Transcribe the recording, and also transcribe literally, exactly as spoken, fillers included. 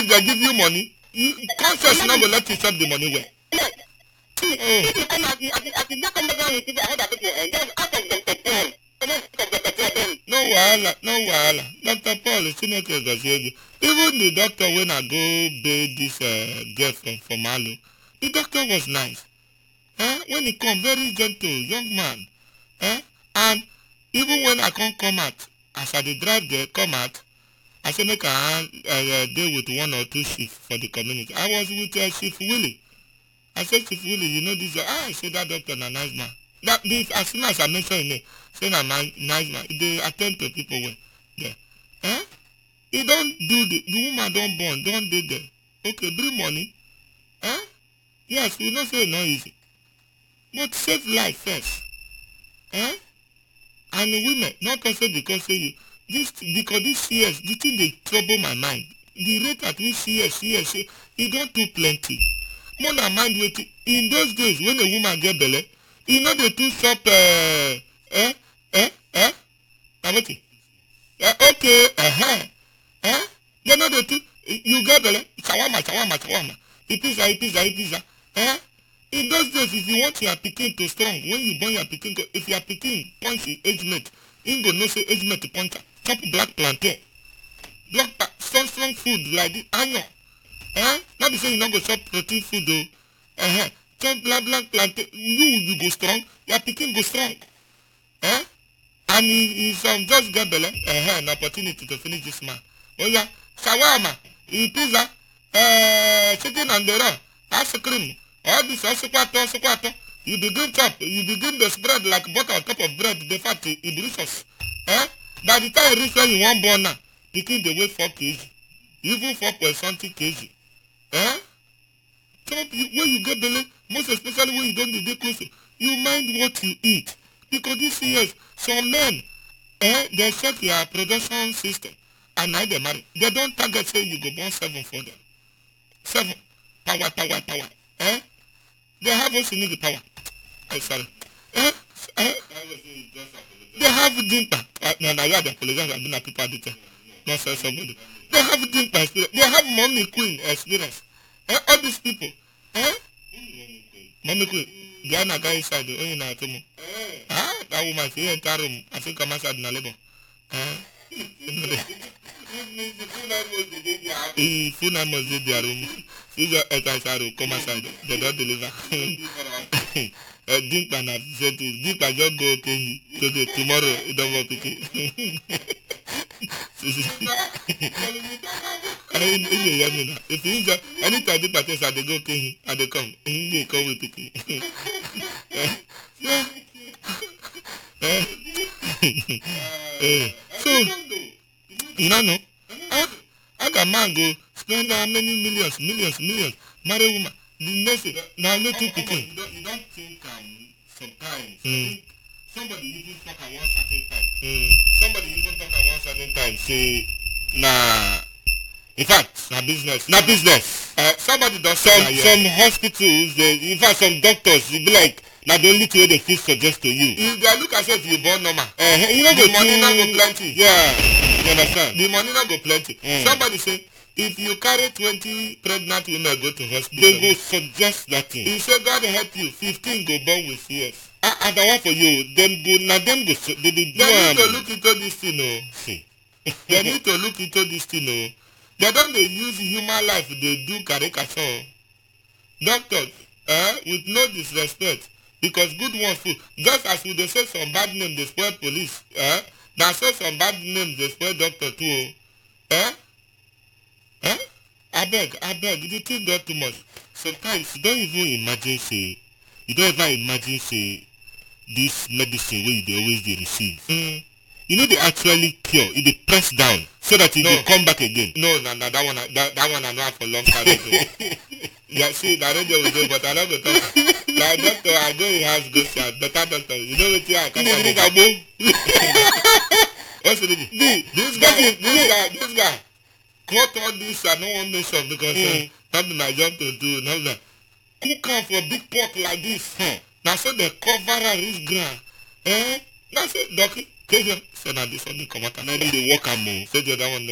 if they give you money, you conscious now will let you chop the money well. No wahala, no wahala. Doctor Paul Chineke gozie gị. Even the doctor when I go bathe this uh, girl from from Alu, the doctor was nice. Eh? When he come, very gentle, young man. Eh? And even when I can't come out, as I dey drive there, come out, I say make I uh, deal with one or two chiefs for the community. I was with uh, Chief Willie. I said, Chief Willie, you know this? Ah, I said that doctor na nice man. That this, as soon as I mention his name, say na nice man. They attend to people well. Yeah. Eh? He don't do the the woman don't born, don't do there. Okay, bring money. Eh? Yes, we not say no easy. But save life first. Eh? And the women, not also because say you this because this C S, the thing they trouble my mind. The rate at which C S, C S, it don't too plenty. More than mind waiting. In those days when a woman get belly, you know the two shop uh eh eh eh I'm waiting. Uh, okay, uh-huh. Eh? You know the two you get belly, shawama, shawama, shawama. It is a it is a it is a eh? In those days, if you want your pikin to strong, when you born your pikin, if your pikin punch the age mate, you go no say age mate to punch chop black plantain, black strong strong food like the onion, eh? Not be say you not go chop protein food though, eh? Chop black black plantain, you you go strong, your pikin go strong, eh? And he is um, just get belle, eh? An opportunity to finish this man. Oh yeah, shawarma, pizza, eh? Chicken and the raw, ice cream. All this also quarter, also quarter. You begin chop, you begin to spread like butter on top of bread, the fat it delicious. Eh? By the time you reach where you want born now, begin to weigh four kilograms. Even four point something kilograms. Eh? Chop you, when you get belly, most especially when you don't need close, you mind what you eat. Because this years, some men, eh, they check your production system and now they marry. They don't target say you go born seven for them. Seven. Power, power, power. Eh? They have also need the power. I'm sorry. Eh? Eh? They have dimpa. Uh, no, no, yeah, the police have been a people did it. No, sir, somebody. They have dimpa experience. They have mommy queen experience. Eh? All these people. Eh? Mommy queen. The other guy inside the only night. Ah, that woman, she enter room. I think I'm outside in a labor. Eh? If you know must be their room, if your ex come outside, they don't deliver. A drink man have said this, drink man just go okay today, tomorrow, it don't work okay. If you just, anytime the parties are they go okay, and they come, they come with it. So, you know, no? I, I got man go spend how many millions, millions, millions, marry woman. The next thing, now little picking. You don't, you don't think um, sometimes, mm. I think somebody even talk at one certain time. Mm. Somebody even talk at one certain time, say, nah, in fact, na business. Na business. Uh, somebody does some, nah, yeah. Some hospitals, they, in fact, some doctors, you be like, na the only thing they fit suggest to you. If they look as if you born normal, uh, you know the money not go plenty. Yeah, you understand? The money not go plenty. Mm. Somebody say, if you carry twenty pregnant women go to hospital, they go suggest that thing. He say God help you, fifteen go born with C S. Ah, and the one for you, them go, now them go, they, they, they need to look into this thing, no. See, they need to look into this thing, no. They don't they use human life, they do caricature. Doctors, eh, with no disrespect, because good ones too, just as we they say some bad name, they spoil police, eh, they say some bad name, they spoil doctor too, eh. Eh? I beg, I beg, the thing got too much. Sometimes you don't even imagine say, you don't ever imagine say, this medicine where they always they receive. Mm. You know they actually cure, it they press down so that it no. will come back again. No, no, no, that one, that, that one I know for long time ago. Yeah, see, the radio will do, but I don't go talk. Like doctor, I go in house, go see a better doctor. You know what I can't What's the This guy, this guy, this guy. Cut all this I don't want to mention because mm. uh, that's my job to do. Now that cook am for big pot like this. Huh. Now so they cover and reach ground. Eh? Now say, Docky, Kajan, say now this one come out and then they walk am more. Say the other one.